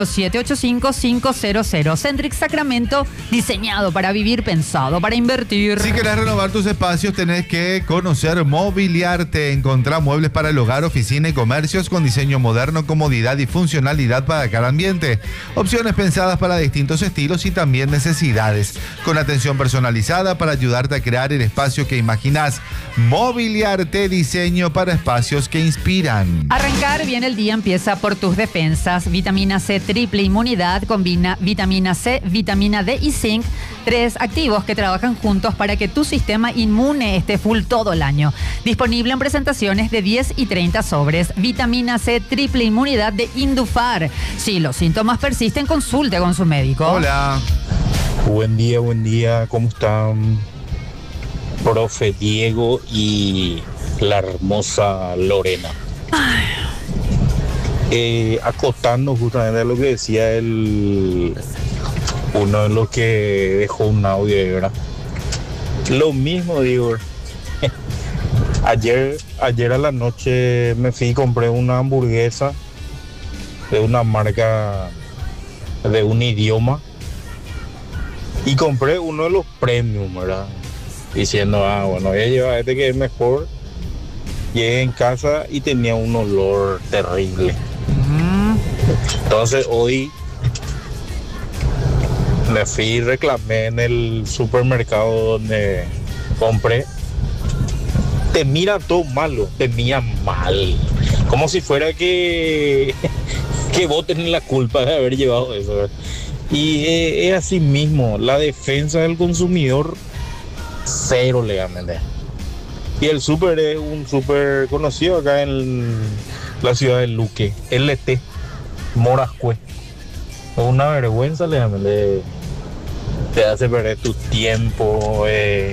785-500. Centric Sacramento, diseñado para vivir, pensado para invertir. Si querés renovar tus espacios, tenés que conocer Mobiliarte. Encontrá muebles para el hogar, oficina y comercios con diseño moderno, comodidad y funcionalidad para cada ambiente. Opciones pensadas para distintos estilos y también necesidades. Con atención personalizada para ayudarte a crear el espacio que imaginás. Mobiliarte, diseño para espacios que inspiran. Arrancar bien el día empieza por tus defensas. Vitamina C triple inmunidad combina vitamina C, vitamina D y zinc, 3 activos que trabajan juntos para que tu sistema inmune esté full todo el año. Disponible en presentaciones de 10 y 30 sobres. Vitamina C triple inmunidad de Indufar. Si los síntomas persisten, consulte con su médico. Hola. Buen día, ¿cómo están? Profe Diego y la hermosa Lorena. Acotando justamente a lo que decía uno de los que dejó un audio, ¿verdad? Lo mismo digo. Ayer a la noche me fui y compré una hamburguesa de una marca de un idioma y compré uno de los premium, ¿verdad? Diciendo, bueno, voy a llevar este que es mejor. Llegué en casa y tenía un olor terrible. Entonces hoy me fui y reclamé en el supermercado donde compré. Te mira todo malo, te mira mal. Como si fuera que vos tenés la culpa de haber llevado eso, ¿verdad? Y es así mismo, la defensa del consumidor, cero legalmente. Y el súper es un súper conocido acá en la ciudad de Luque, LT, Morascue. Es una vergüenza, legalmente. Te hace perder tu tiempo.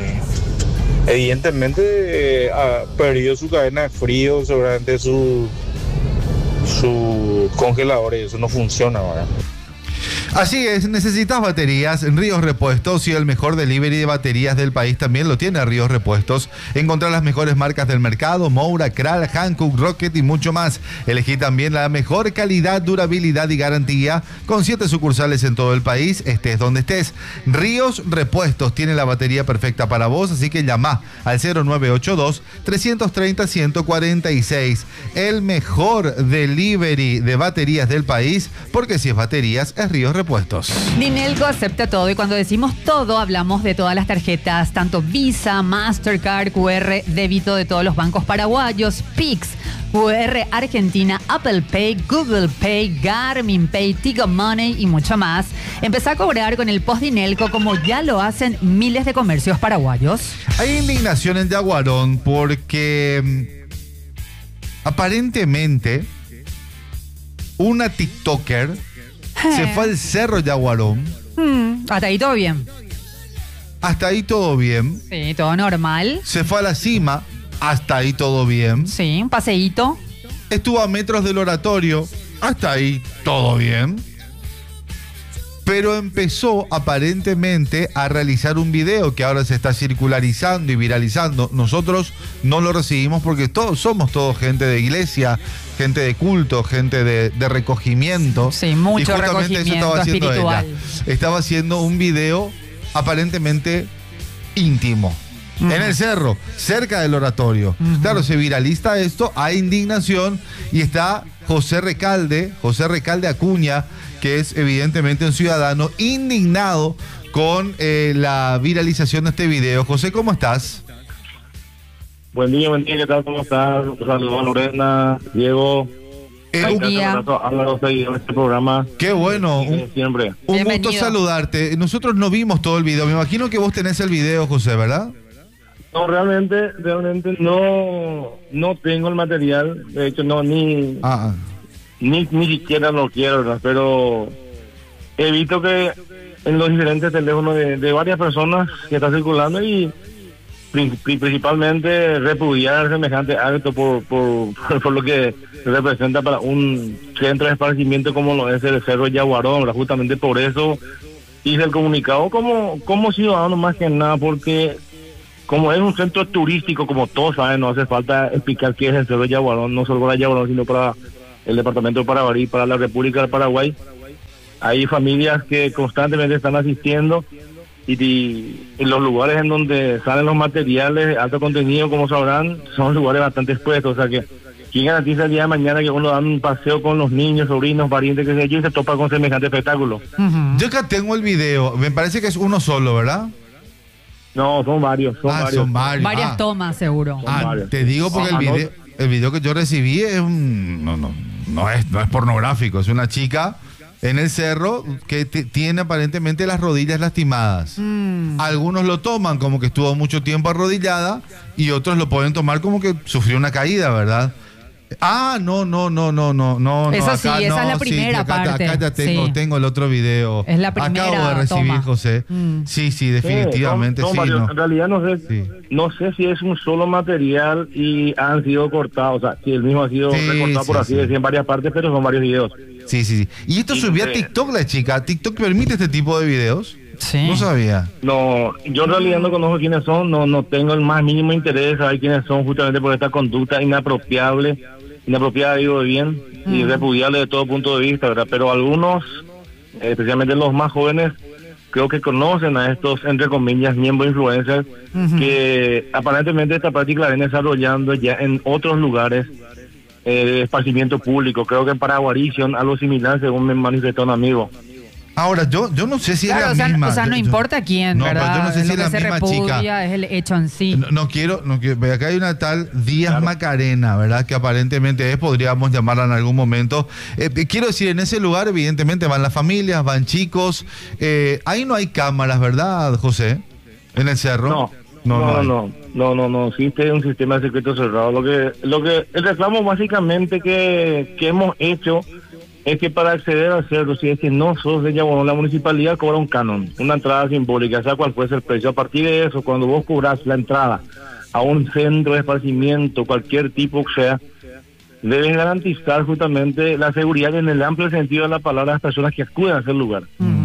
Evidentemente ha perdido su cadena de frío, seguramente su congelador, y eso no funciona ahora. Así es, necesitas baterías. Ríos Repuestos y el mejor delivery de baterías del país también lo tiene Ríos Repuestos. Encontrar las mejores marcas del mercado: Moura, Kral, Hankook, Rocket y mucho más. Elegí también la mejor calidad, durabilidad y garantía con 7 sucursales en todo el país, estés donde estés. Ríos Repuestos tiene la batería perfecta para vos, así que llama al 0982-330-146. El mejor delivery de baterías del país, porque si es baterías es Ríos Repuestos. Dinelco acepta todo, y cuando decimos todo hablamos de todas las tarjetas, tanto Visa, Mastercard, QR, débito de todos los bancos paraguayos, Pix, QR Argentina, Apple Pay, Google Pay, Garmin Pay, Tigo Money y mucho más. Empezá a cobrar con el Post Dinelco como ya lo hacen miles de comercios paraguayos. Hay indignación en Yaguarón porque aparentemente una TikToker se fue al cerro Yaguarón. Hasta ahí todo bien. Hasta ahí todo bien. Sí, todo normal. Se fue a la cima. Hasta ahí todo bien. Sí, un paseíto. Estuvo a metros del oratorio. Hasta ahí todo bien. Pero empezó aparentemente a realizar un video que ahora se está circularizando y viralizando. Nosotros no lo recibimos porque somos todos gente de iglesia, gente de culto, gente de recogimiento. Sí, mucho y justamente recogimiento eso estaba haciendo espiritual. ella. Estaba haciendo un video aparentemente íntimo. En el cerro, cerca del oratorio. Claro, se viraliza esto, hay indignación y está José Recalde Acuña, que es evidentemente un ciudadano indignado con la viralización de este video. José, ¿cómo estás? Buen día, ¿qué tal? ¿Cómo estás? Saludos a Lorena, Diego. Buen día. Álvaro, seguidor de este programa. Qué bueno, Siempre. un Bienvenido. gusto saludarte. Nosotros no vimos todo el video, me imagino que vos tenés el video, José, ¿verdad? No, realmente no tengo el material. De hecho, no, ni siquiera lo quiero, ¿verdad? Pero he visto que en los diferentes teléfonos de varias personas que está circulando y principalmente repudiar semejante acto por lo que representa para un centro de esparcimiento como lo es el Cerro Yaguarón, ¿verdad? Justamente por eso hice el comunicado como ciudadano más que nada, porque como es un centro turístico, como todos saben, no hace falta explicar qué es el Cerro Yaguarón, no solo para Yaguarón, sino para el departamento de Paraguarí, para la República del Paraguay. Hay familias que constantemente están asistiendo y en los lugares en donde salen los materiales de alto contenido, como sabrán, son lugares bastante expuestos. O sea que, ¿quién garantiza el día de mañana que uno da un paseo con los niños, sobrinos, parientes, que sé yo, y se topa con semejante espectáculo? Yo acá tengo el video, me parece que es uno solo, ¿verdad? No, son varios, Son varios. Varias tomas, seguro. varios. Te digo porque el video que yo recibí es no es pornográfico, es una chica en el cerro que tiene aparentemente las rodillas lastimadas. Algunos lo toman como que estuvo mucho tiempo arrodillada y otros lo pueden tomar como que sufrió una caída, ¿verdad? No. Esa sí, acá esa es la primera parte. Acá ya Sí. tengo el otro video. Es la primera Acabo de recibir, toma. José. Sí, definitivamente son sí. varios. No. En realidad Sí. no sé si es un solo material y han sido cortados, o sea, si el mismo ha sido recortado por así decir en varias partes, pero son varios videos. Sí. Y esto subió a TikTok la chica. ¿TikTok permite este tipo de videos? Sí. No sabía. No, yo en realidad no conozco quiénes son, no tengo el más mínimo interés en saber quiénes son, justamente por esta conducta inapropiada, digo bien, y repudiable de todo punto de vista, ¿verdad? Pero algunos, especialmente los más jóvenes, creo que conocen a estos, entre comillas, miembros influencers, que aparentemente esta práctica la ven desarrollando ya en otros lugares de esparcimiento público. Creo que en Paraguarición, algo similar, según me manifestó un amigo. Ahora, yo no sé si Claro, es la misma. o sea, no importa quién, No, ¿verdad? pero yo no sé si Lo es que la se misma repudia chica. es el hecho en sí. No quiero, acá hay una tal Díaz Macarena, ¿verdad? Que aparentemente podríamos llamarla en algún momento. Quiero decir, en ese lugar evidentemente van las familias, van chicos. Ahí no hay cámaras, ¿verdad, José? En el cerro. No existe un sistema de secreto cerrado. Lo que el reclamo básicamente que hemos hecho es que para acceder al cerro, si es que no sos de Yaguarón, la municipalidad cobra un canon, una entrada simbólica, sea cual fuese el precio. A partir de eso, cuando vos cobras la entrada a un centro de esparcimiento, cualquier tipo que sea, debes garantizar justamente la seguridad en el amplio sentido de la palabra de las personas que acuden a ese lugar.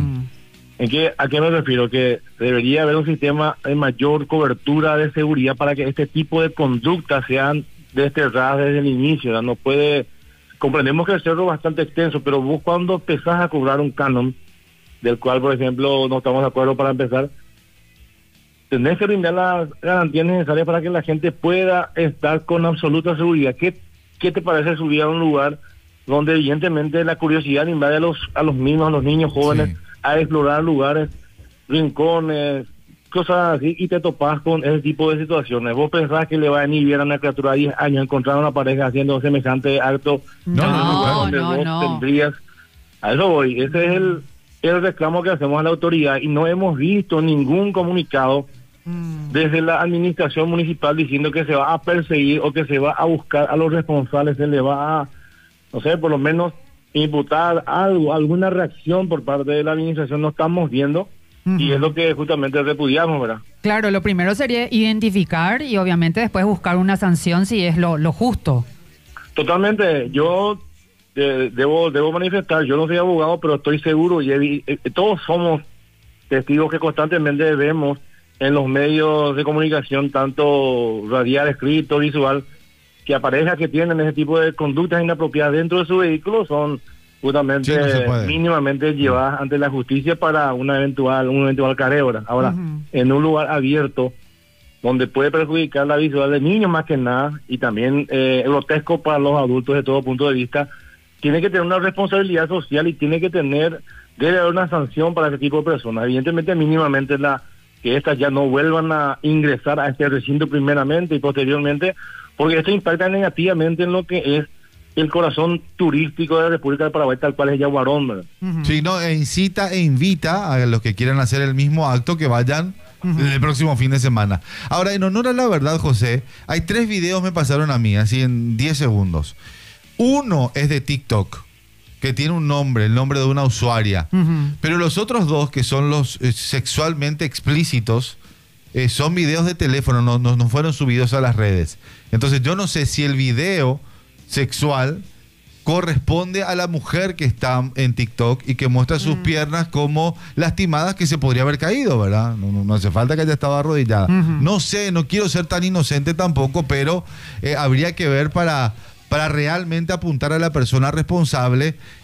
¿A qué me refiero? Que debería haber un sistema de mayor cobertura de seguridad para que este tipo de conductas sean desterradas desde el inicio, ¿verdad? No puede... Comprendemos que el cerro es bastante extenso, pero vos cuando empezás a cobrar un canon, del cual, por ejemplo, no estamos de acuerdo para empezar, tenés que brindar las garantías necesarias para que la gente pueda estar con absoluta seguridad. ¿Qué te parece subir a un lugar donde evidentemente la curiosidad invade a los niños jóvenes, a explorar lugares, rincones, cosas así, y te topás con ese tipo de situaciones? ¿Vos pensás que le va a inhibir a una criatura de 10 años encontrar a una pareja haciendo semejante acto? No. Tendrías... A eso voy. Ese es el reclamo que hacemos a la autoridad, y no hemos visto ningún comunicado desde la administración municipal diciendo que se va a perseguir o que se va a buscar a los responsables, se le va a, no sé, por lo menos imputar algo, alguna reacción por parte de la administración. No estamos viendo. Y es lo que justamente repudiamos, ¿verdad? Claro, lo primero sería identificar y obviamente después buscar una sanción si es lo justo. Totalmente. Yo debo manifestar, yo no soy abogado, pero estoy seguro, y todos somos testigos que constantemente vemos en los medios de comunicación, tanto radial, escrito, visual, que a parejas que tienen ese tipo de conductas inapropiadas dentro de su vehículo son justamente mínimamente llevadas ante la justicia para un eventual careo. Ahora, en un lugar abierto donde puede perjudicar la visual de niños más que nada, y también grotesco para los adultos de todo punto de vista, tiene que tener una responsabilidad social y debe haber una sanción para ese tipo de personas. Evidentemente, mínimamente que estas ya no vuelvan a ingresar a este recinto primeramente y posteriormente, porque esto impacta negativamente en lo que es el corazón turístico de la República del Paraguay, tal cual es Yaguarón, ¿verdad? Sí, incita e invita a los que quieran hacer el mismo acto que vayan el próximo fin de semana. Ahora, en honor a la verdad, José, hay 3 videos me pasaron a mí, así en 10 segundos. Uno es de TikTok, que tiene un nombre, el nombre de una usuaria. Pero los otros 2, que son los sexualmente explícitos, son videos de teléfono, no fueron subidos a las redes. Entonces yo no sé si el video sexual corresponde a la mujer que está en TikTok y que muestra sus piernas como lastimadas, que se podría haber caído, ¿verdad? No hace falta que haya estado arrodillada. No sé, no quiero ser tan inocente tampoco, pero habría que ver para realmente apuntar a la persona responsable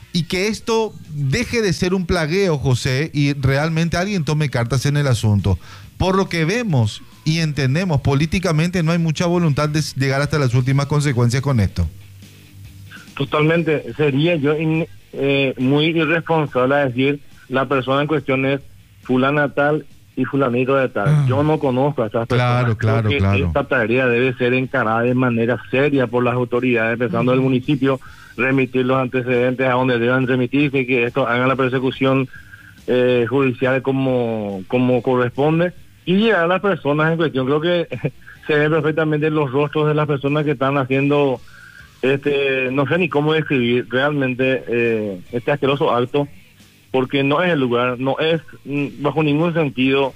y que esto deje de ser un plagueo, José, y realmente alguien tome cartas en el asunto. Por lo que vemos y entendemos, políticamente no hay mucha voluntad de llegar hasta las últimas consecuencias con esto. Totalmente. Sería yo muy irresponsable a decir la persona en cuestión es fulana tal y fulanito de tal. Yo no conozco a estas personas. Claro. Esta tarea debe ser encarada de manera seria por las autoridades, empezando del municipio, remitir los antecedentes a donde deben remitirse, que esto haga la persecución judicial como corresponde, y llegar a las personas en cuestión. Creo que se ven perfectamente los rostros de las personas que están haciendo no sé ni cómo describir realmente este asqueroso acto, porque no es el lugar, no es bajo ningún sentido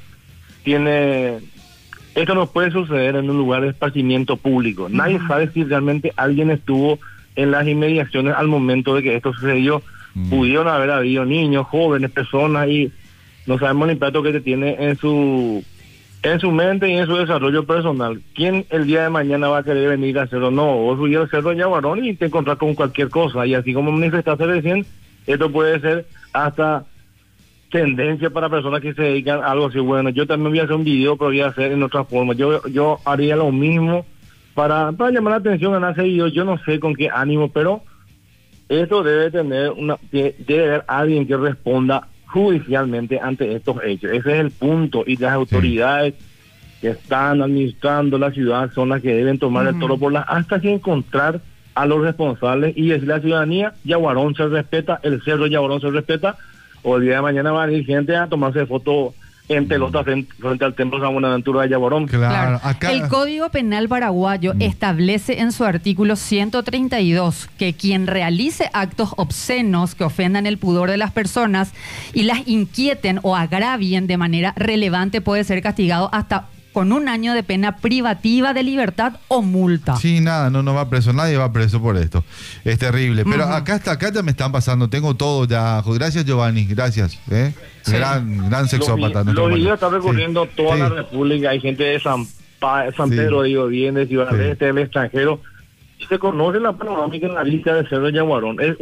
esto no puede suceder en un lugar de esparcimiento público. Nadie sabe si realmente alguien estuvo en las inmediaciones al momento de que esto sucedió. Pudieron haber habido niños, jóvenes, personas, y no sabemos el impacto que te tiene en su mente y en su desarrollo personal. ¿Quién el día de mañana va a querer venir a hacerlo? No, vos subís al Cerro Yaguarón y te encontrás con cualquier cosa, y así como manifestaste recién, esto puede ser hasta tendencia para personas que se dedican a algo así. Bueno, yo también voy a hacer un video, pero voy a hacer en otra forma. Yo haría lo mismo para llamar la atención, ganar seguidores. Yo no sé con qué ánimo, pero esto debe haber alguien que responda judicialmente ante estos hechos. Ese es el punto, y las autoridades que están administrando la ciudad son las que deben tomar el toro por las astas y encontrar a los responsables y decirle a la ciudadanía: Yaguarón se respeta, el Cerro Yaguarón se respeta, o el día de mañana va a venir gente a tomarse fotos en pelota frente al Templo San Buenaventura de Yaguarón. Claro. El Código Penal paraguayo establece en su artículo 132 que quien realice actos obscenos que ofendan el pudor de las personas y las inquieten o agravien de manera relevante puede ser castigado hasta con 1 año de pena privativa de libertad o multa. Sí, nada, no va preso, nadie va preso por esto. Es terrible. Pero acá ya me están pasando, tengo todo ya. Gracias, Giovanni, gracias. Sí. Gran sexópata. Los videos están recorriendo toda la República. Hay gente de San Pedro, digo bien, de Ciudad del Este, del extranjero. Y se conoce la panorámica en la vista del Cerro Yaguarón. Es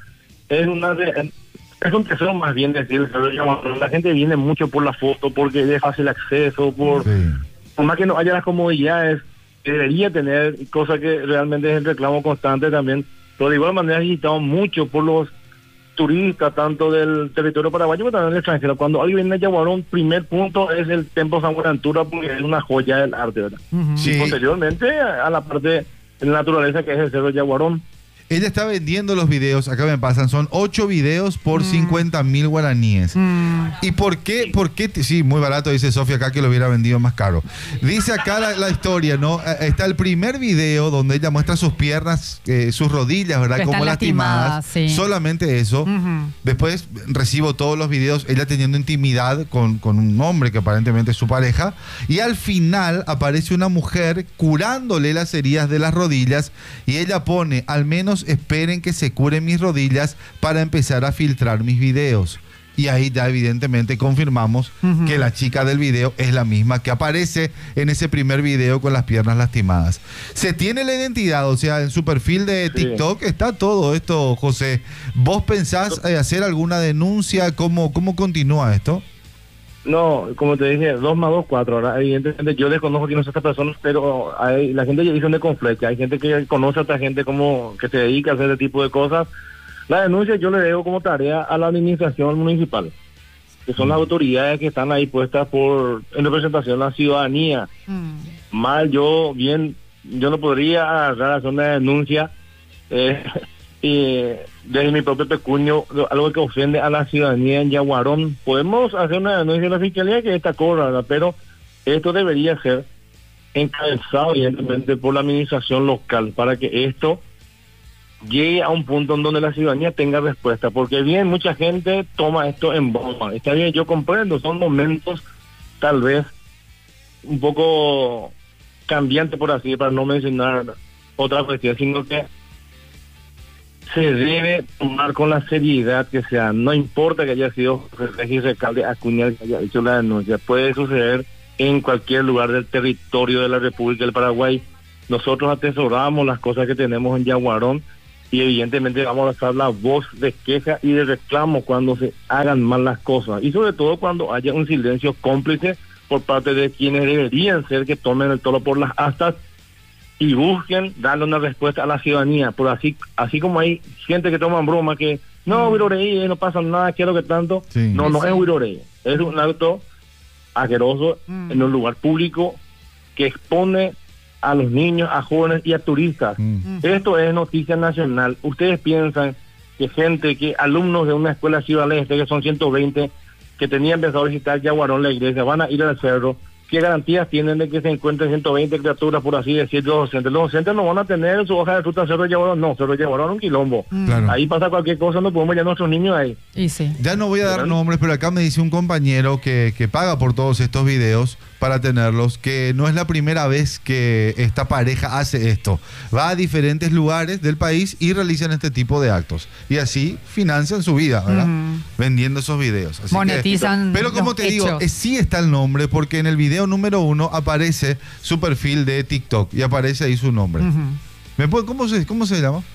un tesoro, más bien, decir el Cerro Yaguarón. La gente viene mucho por la foto, porque es de fácil acceso, por más que no haya las comodidades, debería tener, cosa que realmente es el reclamo constante también. Pero de igual manera es visitado mucho por los turistas, tanto del territorio paraguayo como también del extranjero. Cuando alguien viene a Yaguarón, primer punto es el Templo San Buenaventura, porque es una joya del arte, ¿verdad? Y posteriormente a la parte de la naturaleza, que es el Cerro Yaguarón. Ella está vendiendo los videos, acá me pasan, son 8 videos por 50.000 guaraníes. ¿Y por qué? Sí, muy barato, dice Sofía acá, que lo hubiera vendido más caro. Dice acá la historia, ¿no? Está el primer video donde ella muestra sus piernas, sus rodillas, ¿verdad? Como lastimadas. Sí. Solamente eso. Después recibo todos los videos, ella teniendo intimidad con un hombre que aparentemente es su pareja. Y al final aparece una mujer curándole las heridas de las rodillas, y ella pone: al menos esperen que se curen mis rodillas para empezar a filtrar mis videos. Y ahí ya evidentemente confirmamos que la chica del video es la misma que aparece en ese primer video con las piernas lastimadas. Se tiene la identidad, o sea, en su perfil de TikTok está todo esto, José. ¿Vos pensás hacer alguna denuncia? ¿Cómo continúa esto? No, como te dije, 2 más 2, 4. Ahora, evidentemente, yo desconozco quiénes son estas personas, pero la gente ya dice de conflicto. Hay gente que conoce a esta gente como que se dedica a hacer ese tipo de cosas. La denuncia yo le dejo como tarea a la administración municipal, que son las autoridades que están ahí puestas en representación de la ciudadanía. Yo no podría agarrar a hacer una denuncia y desde mi propio pecuño, algo que ofende a la ciudadanía en Yaguarón. Podemos hacer una denuncia en la fiscalía que esta cobra, ¿verdad? Pero esto debería ser encabezado evidentemente por la administración local, para que esto llegue a un punto en donde la ciudadanía tenga respuesta, porque bien, mucha gente toma esto en broma. Está bien, yo comprendo, son momentos tal vez un poco cambiantes, por así, para no mencionar otra cuestión, sino que se debe tomar con la seriedad que sea. No importa que haya sido el alcalde Acuña que haya hecho la denuncia, puede suceder en cualquier lugar del territorio de la República del Paraguay. Nosotros atesoramos las cosas que tenemos en Yaguarón, y evidentemente vamos a alzar la voz de queja y de reclamo cuando se hagan mal las cosas, y sobre todo cuando haya un silencio cómplice por parte de quienes deberían ser que tomen el toro por las astas y busquen darle una respuesta a la ciudadanía. Por así como hay gente que toma en broma que no, Huirorey, no pasa nada, quiero que tanto. Sí. No es Huirorey, es un acto asqueroso en un lugar público que expone a los niños, a jóvenes y a turistas. Esto es noticia nacional. Ustedes piensan que alumnos de una escuela Ciudad Este, que son 120, que tenían pensado visitar Yaguarón, la iglesia, van a ir al cerro, ¿qué garantías tienen de que se encuentren 120 criaturas, por así decirlo, los docentes? Los docentes no van a tener su hoja de ruta Cerro de Yaguarón, no, Cerro de Yaguarón es un quilombo. Claro. Ahí pasa cualquier cosa, no podemos ya a nuestros niños ahí. Y sí. Ya no voy a dar nombres, pero acá me dice un compañero que paga por todos estos videos para tenerlos, que no es la primera vez que esta pareja hace esto. Va a diferentes lugares del país y realizan este tipo de actos. Y así financian su vida, ¿verdad? Vendiendo esos videos. Así Monetizan pero como los te digo, hechos. sí está el nombre, porque en el video número 1 aparece su perfil de TikTok y aparece ahí su nombre. ¿Cómo se llama?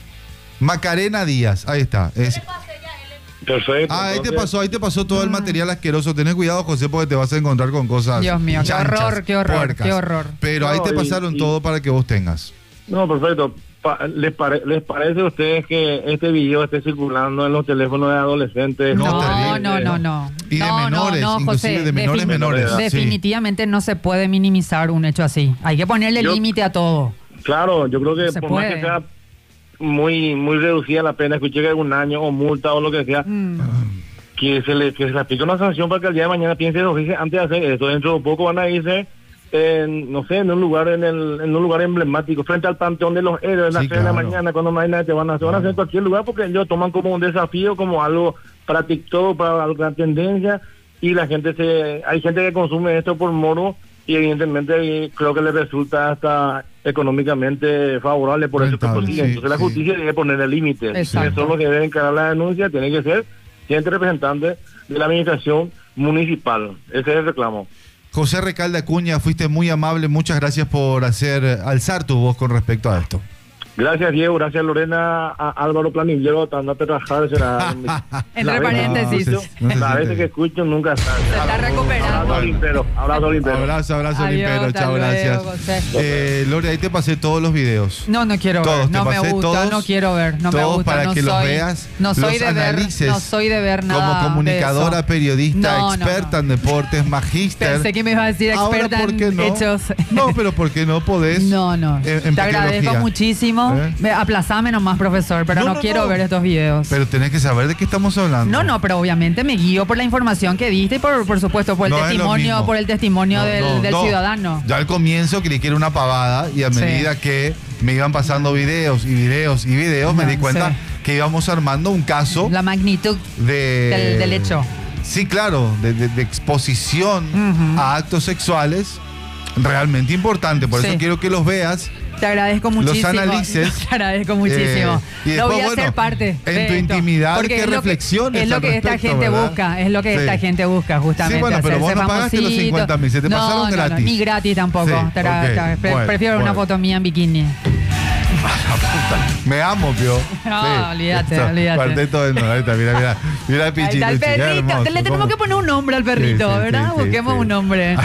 Macarena Díaz, ahí está. Perfecto. Ahí te pasó todo el material asqueroso. Tenés cuidado, José, porque te vas a encontrar con cosas. Dios mío, qué chanchas, horror, qué horror, puercas. qué horror. Pero ahí No, te pasaron todo para que vos tengas. No, perfecto. ¿Les parece a ustedes que este video esté circulando en los teléfonos de adolescentes? No, No, terrible. no. Y de menores, inclusive José, de menores. Sí. Definitivamente no se puede minimizar un hecho así. Hay que ponerle límite a todo. Claro, yo creo que Se por puede. más que sea muy reducida la pena, escuché que un año o multa o lo que sea, que se le aplique una sanción para que el día de mañana piense dos veces antes de hacer esto. Dentro de poco van a irse no sé, en un lugar en un lugar emblemático, frente al Panteón de los Héroes, a las 3 de la mañana, cuando no hay nadie, se van a hacer en cualquier lugar, porque ellos toman como un desafío, como algo para TikTok, para alguna tendencia, y hay gente que consume esto por morbo, y evidentemente creo que le resulta hasta económicamente favorable por eso que Rentable, consigue. sí, Entonces la justicia debe ponerle límites. Exacto. Eso es lo que debe encarar la denuncia, tiene que ser gente representante de la administración municipal. Ese es el reclamo. José Recalde Acuña, fuiste muy amable. Muchas gracias por alzar tu voz con respecto a esto. Gracias, Diego. Gracias, Lorena. A Álvaro Planillero, andate a trabajar. Será Entre paréntesis. La vez que escucho nunca está. Se está recuperando. Abrazo limpero. Abrazo, Adiós, limpero. hasta Chao, luego, gracias. José. Lore, ahí te pasé todos los videos. No quiero Todos, ver, te no me pasé gusta, todos, no quiero ver, no me todos gusta. para no que soy, los veas, no soy los de ver, analices. no soy de ver nada. Como comunicadora, de eso. periodista, No, experta en deportes, magíster. Pensé que me ibas a decir Ahora, experta ¿por qué en no? hechos. No, pero ¿por qué no podés? No. En Te agradezco pequeología. muchísimo. Aplazame nomás, profesor, pero no quiero ver estos videos. Pero tenés que saber de qué estamos hablando. No, pero obviamente me guío por la información que diste y por supuesto por el No es lo testimonio, mismo. por el testimonio del ciudadano. Ya al comienzo creí que era una pavada y a medida que me iban pasando videos y videos y videos, me di cuenta que íbamos armando un caso La magnitud del hecho. Sí, claro, de exposición a actos sexuales realmente importante. Por eso quiero que los veas. Te agradezco muchísimo. Los analices. Te agradezco muchísimo. Y Lo voy a después, ser parte. en de tu esto. intimidad, Porque que es lo reflexiones es lo al que esta respecto, gente ¿verdad? busca. Es lo que Sí. esta gente busca, justamente. Sí, bueno, pero vos hacerse no pagaste los famosito. 50.000, se te pasaron gratis. No, ni gratis tampoco. Sí, Prefiero una foto mía en bikini. Me amo, Pio. No, olvídate. Cuarteto de no, ahí está, mira el pichito. Al chica, perrito. hermoso. Le tenemos que poner un nombre al perrito, Sí, ¿verdad? sí, Busquemos sí. un nombre.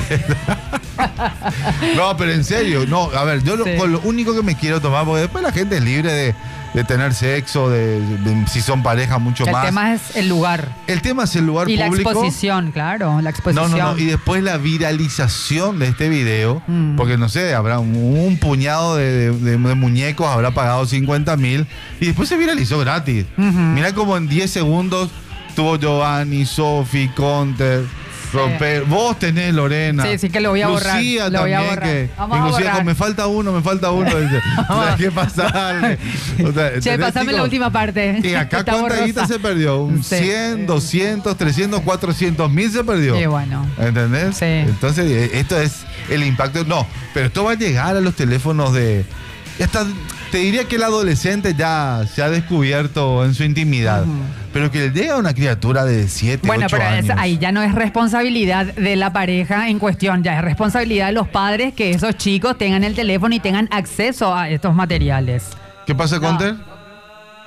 No, pero en serio, no, a ver, yo con lo único que me quiero tomar, porque después la gente es libre de tener sexo, de si son pareja, mucho El más. tema es el lugar. El tema es el lugar Y la público. exposición, claro, la exposición. No, y después la viralización de este video, porque no sé, habrá un puñado de muñecos, habrá pagado 50.000 y después se viralizó gratis. Mira como en 10 segundos tuvo Giovanni, Sofi, Conter, Romper. Vos tenés, Lorena. Sí, que lo voy a borrar. Lucía Lo voy a también, borrar. que Vamos a inclusive borrar. me falta uno. Dice, hay que pasarle. O sea, Che, ¿entendés, pasame chicos? la última parte. Y acá Está cuánta borrosa. guita se perdió, un Sí. 100, 200, 300, 400.000 se perdió. Qué bueno. ¿Entendés? Sí. Entonces, esto es el impacto. No, pero esto va a llegar a los teléfonos de... Te diría que el adolescente ya se ha descubierto en su intimidad. Pero que le llega a una criatura de 7, Bueno, 8 pero años. ahí ya no es responsabilidad de la pareja en cuestión, ya es responsabilidad de los padres que esos chicos tengan el teléfono y tengan acceso a estos materiales. ¿Qué pasa, No. Conter?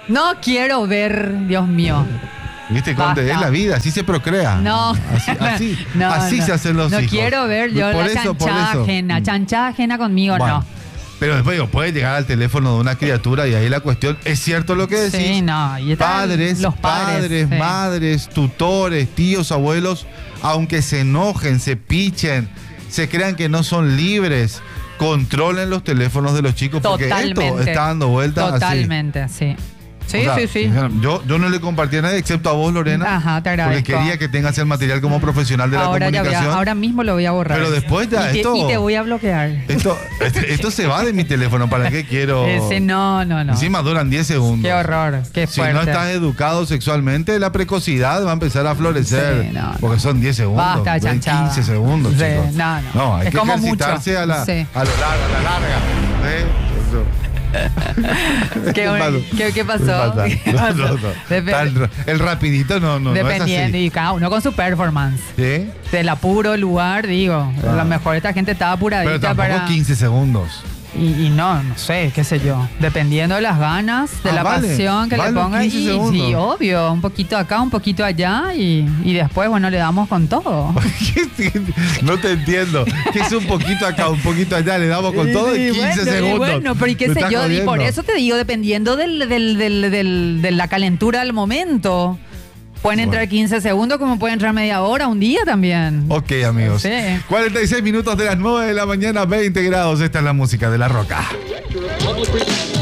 No quiero ver, Dios mío. ¿Viste, Conte? Basta. Es la vida, así se procrea. No. Así no. se hacen los hijos. No quiero ver yo Por la eso. chanchada ajena conmigo, Bueno, no. pero después digo, puede llegar al teléfono de una criatura y ahí la cuestión, es cierto lo que decís. Sí, no. Y están Los padres, sí. madres, tutores, tíos, abuelos, aunque se enojen, se pichen, se crean que no son libres, controlen los teléfonos de los chicos porque esto está dando vueltas así. Totalmente, sí. Sí, O sea, sí. Yo no le compartí a nadie excepto a vos, Lorena. Ajá, te agradezco. Porque quería que tengas el material como profesional de la comunicación. Ahora mismo lo voy a borrar. Pero después ya y te voy a bloquear. Esto se va de mi teléfono. ¿Para qué quiero? Ese no. Encima duran 10 segundos. Qué horror, qué fuerte. Si no estás educado sexualmente, la precocidad va a empezar a florecer. Sí, no. Porque son 10 segundos. Basta, chanchada. 15 segundos, Sí, chicos. no. Hay Es que como ejercitarse mucho. a la Sí. larga. Eso. ¿Qué pasó? No. El rapidito no Dependiendo, es y cada uno con su performance. así. ¿Sí? Del apuro, lugar, digo. A lo mejor esta gente estaba apuradita Pero tampoco para... 15 segundos. Y no sé, qué sé yo. Dependiendo de las ganas, de la pasión que le ponga. 15 Y segundos. sí, obvio, un poquito acá, un poquito allá y después, bueno, le damos con todo. No te entiendo. Que es un poquito acá, un poquito allá, le damos con todo en 15 segundos. Bueno, pero ¿y qué Me sé estás yo? Y jodiendo. por eso te digo, dependiendo de la calentura del momento. Pueden entrar 15 segundos como puede entrar media hora, un día también. Ok, amigos. Sí. 46 minutos de las 9 de la mañana, 20 grados. Esta es la música de La Roca.